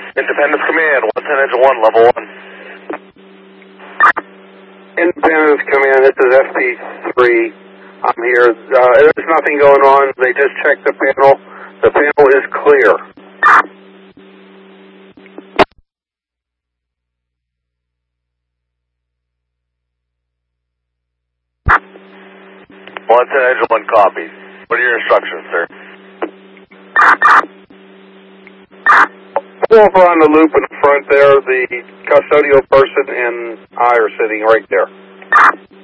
Independence Command, 110 Engine 1, level 1. Independence Command, this is FP3. I'm here. There's nothing going on. They just checked the panel. The panel is clear. Engine 1 copies. What are your instructions, sir? Pull over on the loop in the front there. The custodial person and I are sitting right there.